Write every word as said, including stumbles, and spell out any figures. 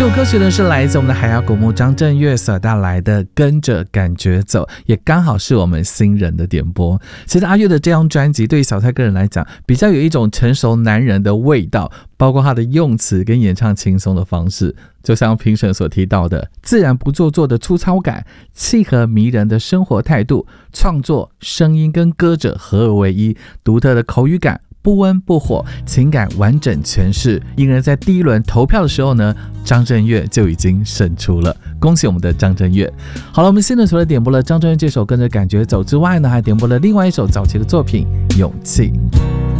这首歌曲呢是来自我们的海洋古墓张震岳所带来的《跟着感觉走》，也刚好是我们新人的点播。其实阿岳的这张专辑对于小蔡个人来讲，比较有一种成熟男人的味道，包括他的用词跟演唱轻松的方式，就像评审所提到的，自然不做作的粗糙感，契合迷人的生活态度，创作声音跟歌者合而为一，独特的口语感，不温不火，情感完整诠释。因而在第一轮投票的时候呢，张震岳就已经胜出了，恭喜我们的张震岳。好了，我们现在除了点播了张震岳这首《跟着感觉走》之外呢，还点播了另外一首早期的作品《勇气》。